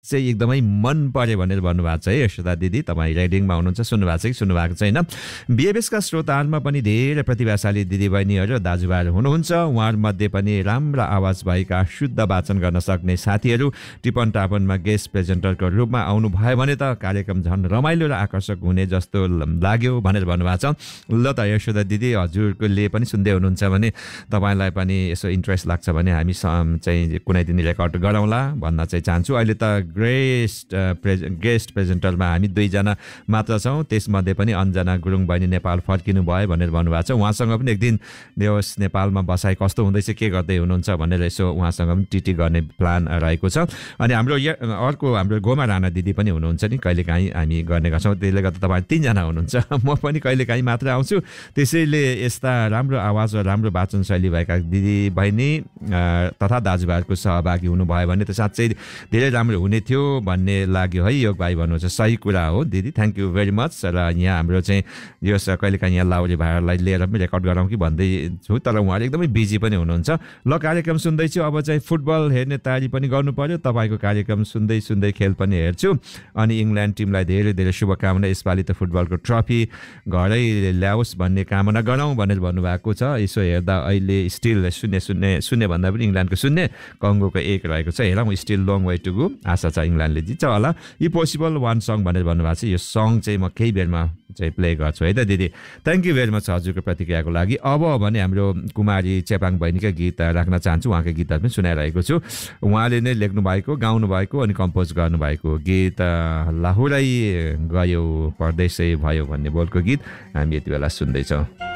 चाहिँ एकदमै मन पर्यो भनेर भन्नुभएको छ है यशोदा दिदी। तपाईँ रेडिङमा हुनुहुन्छ, सुन्नुभएको छ कि सुन्नु भएको छैन? बिएबएसका श्रोताहरूमा पनि धेरै प्रतिभाशाली दिदीबहिनीहरू दाजुभाइहरू हुनुहुन्छ। उहाँहरूमध्ये पनि राम्रा आवाज भएका शुद्ध वाचन गर्न सक्ने साथीहरू टिपन टापनमा गेस्ट प्रेजेन्टरको रूपमा आउनुभयो भने त कार्यक्रम झन् रमाइलो र आकर्षक हुने जस्तो लाग्यो भनेर भन्नुभएको छ। ल त यशोदा दिदी, हजुरले पनि सुन्दै हुनुहुन्छ भने तपाईँलाई पनि यसो इन्ट्रेस्ट लाग्छ भने हामी चाहिँ कुनै दिन रेकर्ड गरौँला भन्न चाहिँ चाहन्छु। अहिले त गेस्ट प्रेजेन्टरमा हामी 2 जना मात्र छौँ। त्यसमध्ये पनि अन्जना गुरुङ बहिनी नेपाल फर्किनु भयो भनेर भन्नुभएको छ। उहाँसँग पनि एक दिन देवस नेपालमा बसाइ कस्तो हुँदैछ, के गर्दै हुनुहुन्छ भनेर यसो उहाँसँग पनि टिटी गर्ने प्लान रहेको छ। अनि हाम्रो गोमा राणा दिदी पनि हुनुहुन्छ नि, कहिलेकाहीँ हामी गर्ने गर्छौँ। त्यसले गर्दा तपाईँ 3 जना हुनुहुन्छ, म पनि कहिलेकाहीँ मात्र आउँछु। त्यसैले यस्ता राम्रो आवाज र राम्रो वाचन शैली भएका दिदी बहिनी तथा दाजुभाइहरूको सहभागी हुनुभयो भने त साँच्चै धेरै राम्रो हुने थियो भन्ने लाग्यो है। योग भाइ भन्नुहुन्छ सही कुरा हो दिदी, थ्याङ्क यू भेरी मच। र यहाँ हाम्रो चाहिँ यो कहिलेकाहीँ यहाँ लाउरे भाइहरूलाई लिएर पनि रेकर्ड गरौँ कि भन्दै छु, तर उहाँहरू एकदमै बिजी पनि हुनुहुन्छ। ल, कार्यक्रम सुन्दैछु, अब चाहिँ फुटबल हेर्ने तयारी पनि गर्नु पर्यो। तपाईँको कार्यक्रम सुन्दै सुन्दै खेल पनि हेर्छु। अनि इङ्ल्यान्ड टिमलाई धेरै धेरै शुभकामना। यसपालि त फुटबलको ट्रफी घरै ल्याओस् भन्ने कामना गरौँ भनेर भन्नुभएको छ। यसो हेर्दा अहिले स्टिल 0-0 भन्दा पनि इङ्ल्यान्डको 0, कङ्गोको 1 रहेको छ। हेरौँ, still long way to go. आशा छ इङ्ल्यान्डले जित्छ होला। यी पोसिबल 1 सङ भनेर भन्नुभएको छ। यो सङ चाहिँ म केही बेरमा चाहिँ प्ले गर्छु है त दिदी। थ्याङ्क यू भेरी मच हजुरको प्रतिक्रियाको लागि। अब भने हाम्रो कुमारी चेपाङ बहिनीकै गीत राख्न चाहन्छु। उहाँकै गीतहरू पनि सुनाइरहेको छु। उहाँले नै लेख्नु भएको, गाउनु भएको अनि कम्पोज गर्नुभएको गीत लाहुरै गयो परदेशै भयो भन्ने बोलको गीत हामी यति बेला सुन्दैछौँ।